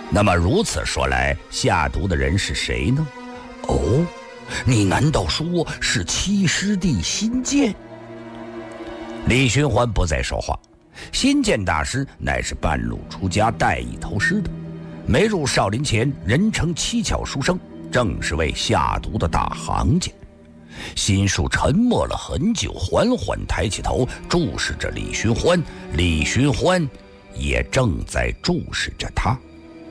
那么如此说来，下毒的人是谁呢？ 哦，你难道说是七师弟辛渐？ 李寻欢不再说话。辛渐大师乃是半路出家，带艺投师的，没入少林前人称七巧书生，正是位下毒的大行家。心术沉默了很久，缓缓抬起头，注视着李寻欢。李寻欢也正在注视着他。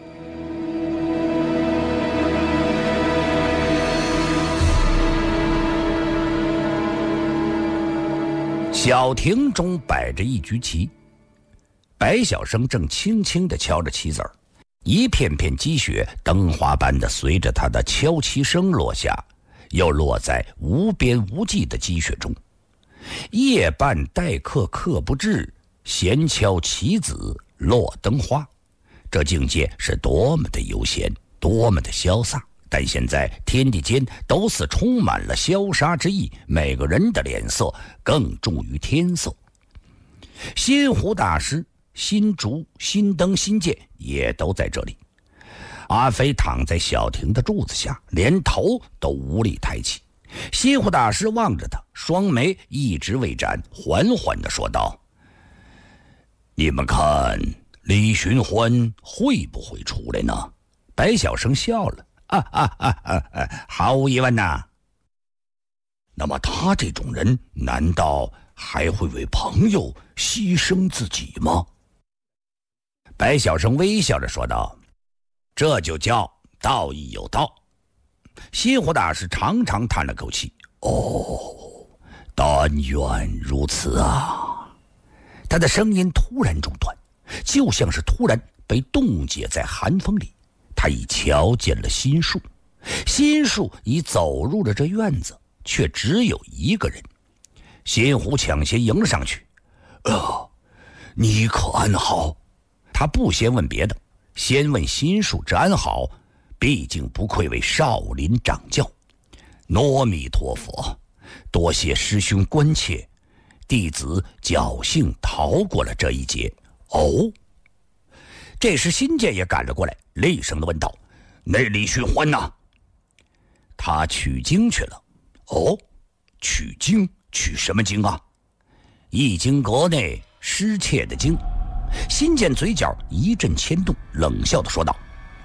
小亭中摆着一局棋，白晓生正轻轻地敲着棋子儿，一片片积雪灯花般的随着他的敲棋声落下，又落在无边无际的积雪中。夜半待客客不至，闲敲棋子落灯花。这境界是多么的悠闲，多么的潇洒。但现在天地间都似充满了消杀之意，每个人的脸色更重于天色。新湖大师、新竹、新灯、新剑也都在这里。阿飞躺在小亭的柱子下，连头都无力抬起。新湖大师望着他，双眉一直未展，缓缓地说道：你们看李寻欢会不会出来呢？白晓生笑了，毫无疑问呐。 那么他这种人难道还会为朋友牺牲自己吗？ 白晓生微笑着说道：这就叫道义有道。新湖大师长长叹了口气： 哦，但愿如此啊。 他的声音突然中断，就像是突然被冻结在寒风里。他已瞧见了心术，心术已走入了这院子，却只有一个人。新湖抢先迎了上去： 你可安好？ 他不先问别的，先问心术之安好，毕竟不愧为少林掌教。阿弥陀佛，多谢师兄关切，弟子侥幸逃过了这一劫。 哦。 这时辛渐也赶了过来，厉声地问道： 那李寻欢呢？ 他取经去了。 哦，取经？取什么经啊？ 易经阁内失窃的经。辛渐嘴角一阵牵动，冷笑地说道：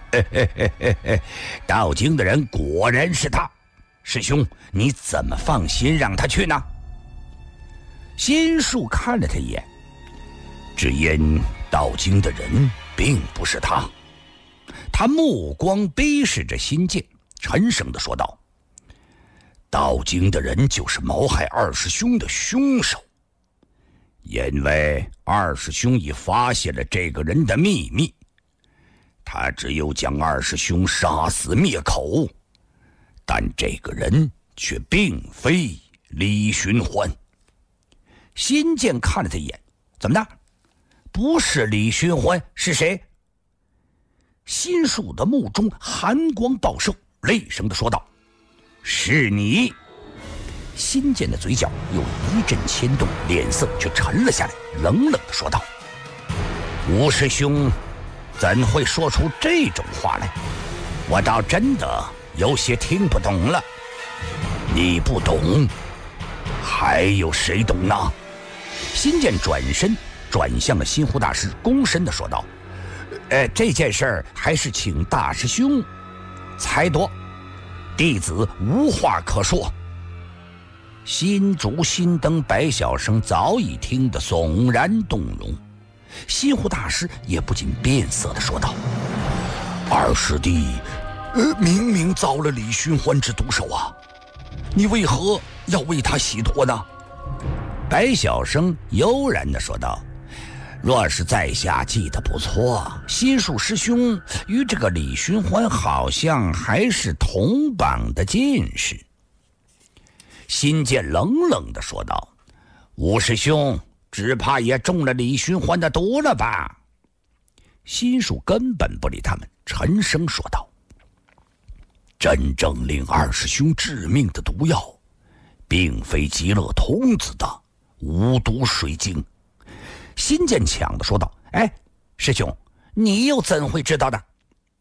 盗经的人果然是他。师兄，你怎么放心让他去呢？心术看了他一眼： 只因盗经的人并不是他。 他目光逼视着辛渐，沉声地说道： 盗经的人就是谋害二师兄的凶手。因为二师兄已发现了这个人的秘密，他只有将二师兄杀死灭口，但这个人却并非李寻欢。 辛渐看了他一眼：怎么的？不是李寻欢是谁？心术的目中寒光暴射，厉声地说道：是你。辛渐的嘴角又一阵牵动，脸色却沉了下来，冷冷地说道：吴师兄怎会说出这种话来？我倒真的有些听不懂了。 你不懂，还有谁懂呢？ 辛渐转身转向了新湖大师，躬身地说道：这件事儿还是请大师兄裁夺，弟子无话可说。新竹、新灯、白晓生早已听得悚然动容，新湖大师也不禁变色地说道： 二师弟明明遭了李寻欢之毒手啊，你为何要为他洗脱呢？ 白晓生悠然地说道：若是在下记得不错，心术师兄与这个李寻欢好像还是同榜的进士。辛渐冷冷地说道：吴师兄只怕也中了李寻欢的毒了吧？心术根本不理他们，沉声说道： 真正令二师兄致命的毒药，并非极乐童子的无毒水晶。 辛渐抢地说道：师兄，你又怎会知道的？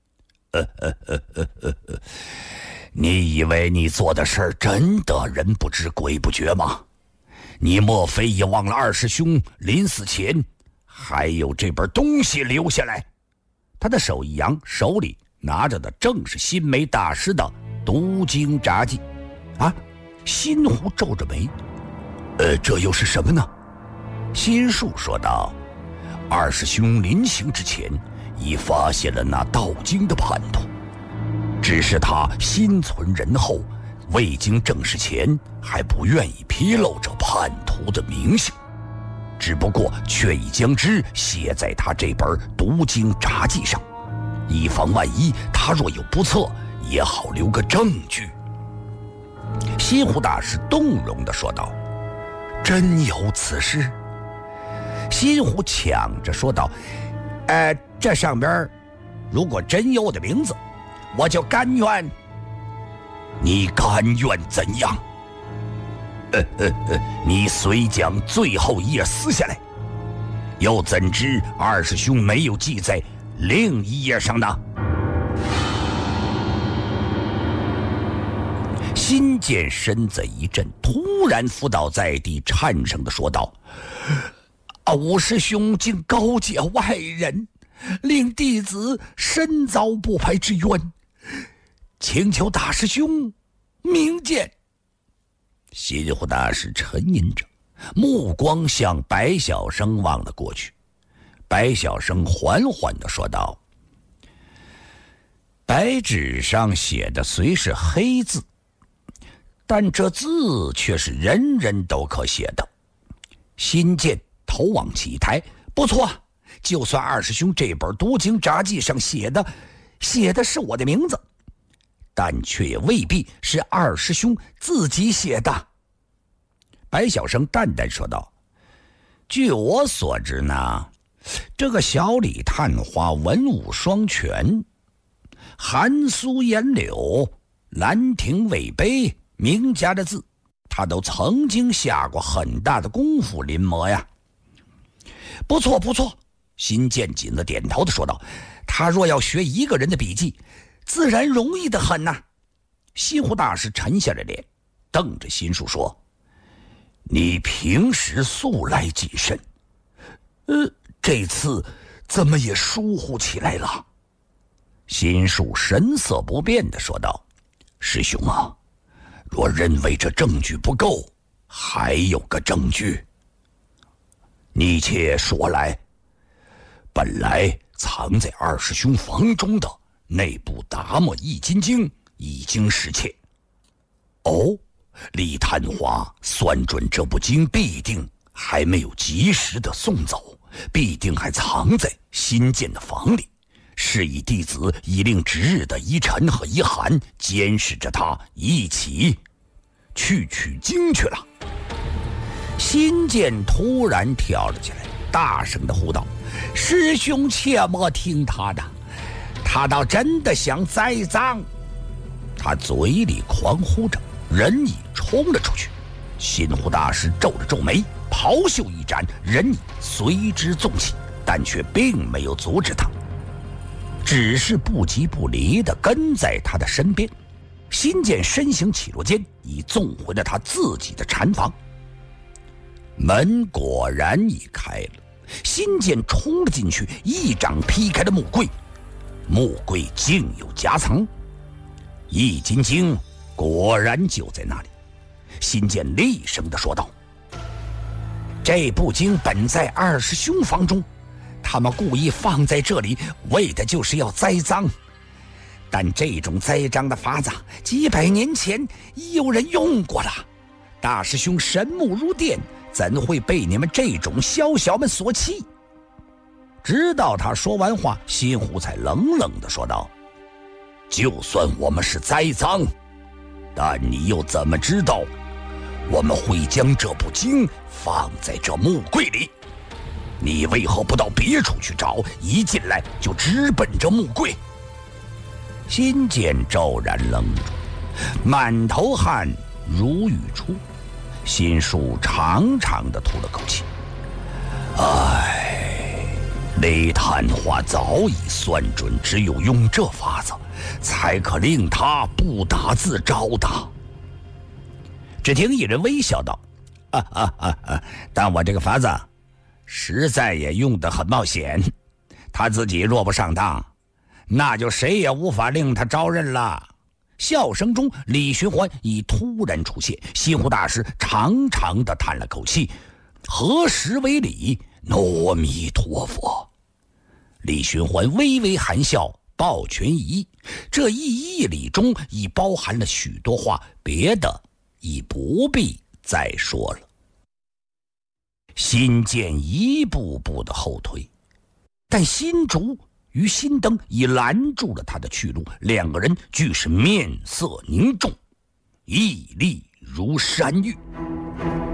你以为你做的事儿真的人不知鬼不觉吗？你莫非也忘了二师兄临死前还有这本东西留下来？他的手一扬，手里拿着的正是新梅大师的读经札记。啊，新湖皱着眉，这又是什么呢？心术说道：二师兄临行之前已发现了那道经的叛徒，只是他心存仁厚，未经正视前还不愿意披露这叛徒的名姓，只不过却已将之写在他这本读经札记上，以防万一他若有不测，也好留个证据。西湖大师动容地说道：真有此事？西湖抢着说道：这上边如果真有我的名字，我就甘愿。你甘愿怎样？你遂将最后一页撕下来，又怎知二师兄没有记在另一页上呢？新建身子一震，突然伏倒在地，颤声地说道：五师兄竟告诫外人，令弟子深遭不白之冤，请求大师兄明鉴。西湖大师沉吟着，目光向白晓生望了过去。白晓生缓缓地说道：白纸上写的虽是黑字，但这字却是人人都可写的。新建头往起抬，不错，就算二师兄这本读经札记上写的是我的名字，但却也未必是二师兄自己写的。白晓生淡淡说道：据我所知呢，这个小李探花文武双全，寒苏颜柳、兰亭魏碑名家的字，他都曾经下过很大的功夫临摹呀。不错不错，新建紧了点头的说道：他若要学一个人的笔记，自然容易得很呐。西湖大师沉下了脸，瞪着心术说：你平时素来谨慎，这次怎么也疏忽起来了？心术神色不变地说道：师兄啊，若认为这证据不够，还有个证据。你且说来。本来藏在二师兄房中的那部达摩易筋经已经失窃。李探花算准这部经必定还没有及时的送走，必定还藏在新建的房里，是以弟子已令值日的一晨和一寒监视着他一起去取经去了。新建突然跳了起来，大声地呼道：师兄切莫听他的，他倒真的想栽赃。他嘴里狂呼着，人已冲了出去。新湖大师皱了皱眉，袍袖一展，人已随之纵起，但却并没有阻止他，只是不急不离地跟在他的身边。新建身形起落间，已纵回了他自己的禅房。门果然已开了，新建冲了进去，一掌劈开了木柜，木柜竟有夹层，易筋经果然就在那里。新建厉声地说道：这部经本在二师兄房中，他们故意放在这里，为的就是要栽赃。但这种栽赃的法子几百年前已有人用过了，大师兄神目如电，怎会被你们这种小小们所欺？直到他说完话，新湖才冷冷地说道：就算我们是栽赃，但你又怎么知道我们会将这部经放在这木柜里？你为何不到别处去找，一进来就直奔这木柜？新建骤然愣住，满头汗如雨出。新树长长的吐了口气： 雷探花早已算准，只有用这法子，才可令他不打自招的。 只听一人微笑道：“但我这个法子，实在也用得很冒险。他自己若不上当，那就谁也无法令他招认了。”笑声中，李寻欢已突然出现。西湖大师长长的叹了口气，合十为礼：“ 阿弥陀佛。” 李寻欢微微含笑，抱拳一揖。这一礼中已包含了许多话，别的已不必再说了。新建一步步的后退，但新竹与新灯已拦住了他的去路，两个人俱是面色凝重，屹立如山岳。